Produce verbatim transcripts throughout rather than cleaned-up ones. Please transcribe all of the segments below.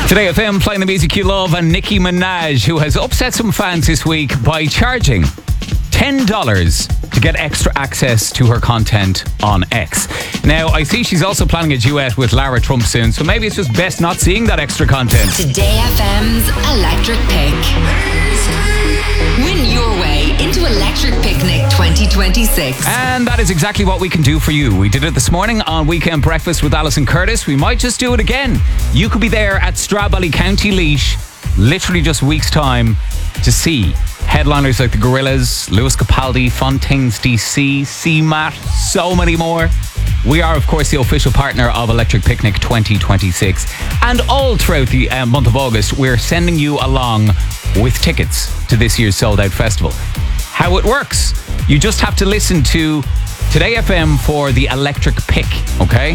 Today F M playing the music you love, and Nicki Minaj, who has upset some fans this week by charging ten dollars to get extra access to her content on X. Now, I see she's also planning a duet with Lara Trump soon, so maybe it's just best not seeing that extra content. Today F M's Electric Pick. Win your way into Electric Picnic twenty twenty-six. And that is exactly what we can do for you. We did it this morning on Weekend Breakfast with Alison Curtis. We might just do it again. You could be there at Strawbally County Laois, literally just a week's time, to see headliners like the Gorillaz, Lewis Capaldi, Fontaines D C, C MAT, so many more. We are, of course, the official partner of Electric Picnic twenty twenty-six. And all throughout the uh, month of August, we're sending you along with tickets to this year's sold-out festival. How it works, you just have to listen to Today F M for the Electric Pick, okay?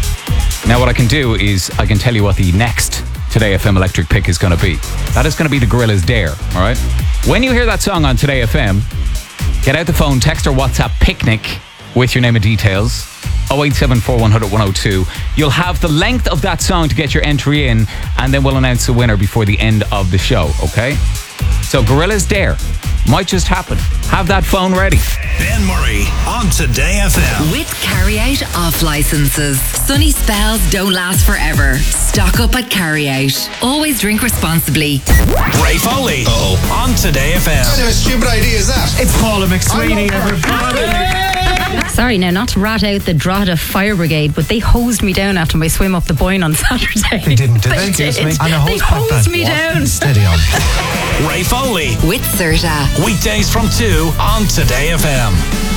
Now what I can do is I can tell you what the next Today F M Electric Pick is going to be. That is going to be the Gorillaz Dare, all right? When you hear that song on Today F M, get out the phone, text or WhatsApp PICNIC with your name and details, oh eight seven four, one hundred, one oh two. You'll have the length of that song to get your entry in, and then we'll announce the winner before the end of the show, okay? So Gorillaz Dare might just happen. Have that phone ready. Ben Murray on Today F M. With carry-out off licenses. Sunny spells don't last forever. Stock up at carry-out. Always drink responsibly. Ray Foley Uh-oh. on Today F M. What kind of a stupid idea is that? It's Paula McSweeney, everybody. Sorry now, not to rat out the Drogheda Fire Brigade, but they hosed me down after my swim up the Boyne on Saturday. They didn't, did they? They did. And a They hose hosed me down. Steady on. Ray Foley. With Serta. Weekdays from two on Today F M.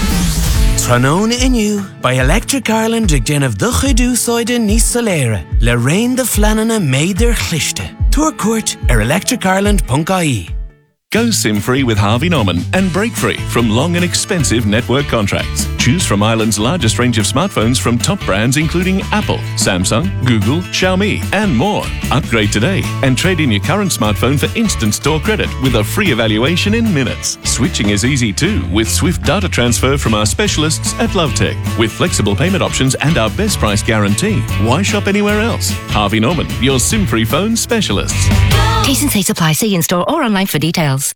Tranona Inu by Electric Ireland ag déanamh do chuidú sóide níos soléire le rain de flanana méidir chlichte. Tour court ar electric ireland dot I E. Go SIM-free with Harvey Norman and break free from long and expensive network contracts. Choose from Ireland's largest range of smartphones from top brands including Apple, Samsung, Google, Xiaomi and more. Upgrade today and trade in your current smartphone for instant store credit with a free evaluation in minutes. Switching is easy too with swift data transfer from our specialists at Lovetech. With flexible payment options and our best price guarantee. Why shop anywhere else? Harvey Norman, your SIM-free phone specialists. T's and C's apply. See in store or online for details.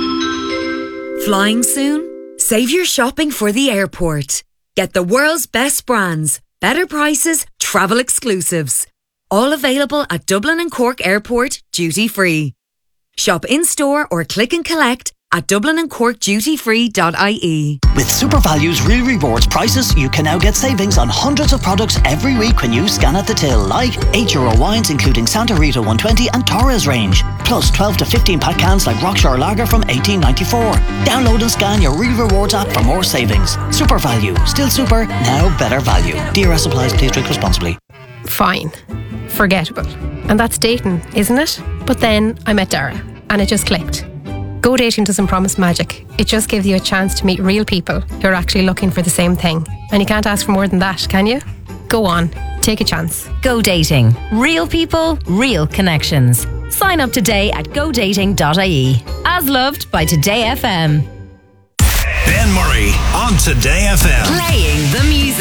Flying soon? Save your shopping for the airport. Get the world's best brands, better prices, travel exclusives. All available at Dublin and Cork Airport, duty free. Shop in-store or click and collect at dublin and cork duty free dot I E. With Super Values Real Rewards prices, you can now get savings on hundreds of products every week when you scan at the till, like eight euro wines including Santa Rita one twenty and Torres range, plus twelve to fifteen pack cans like Rockshore Lager from eighteen ninety-four. Download and scan your Real Rewards app for more savings. Super Value, still super, now better value. D R S applies, please drink responsibly. Fine. Forgettable. And that's dating, isn't it? But then I met Dara and it just clicked. Go Dating doesn't promise magic. It just gives you a chance to meet real people who are actually looking for the same thing. And you can't ask for more than that, can you? Go on, take a chance. Go Dating. Real people, real connections. Sign up today at go dating dot I E. As loved by Today F M. Ben Murray on Today F M. Playing the music.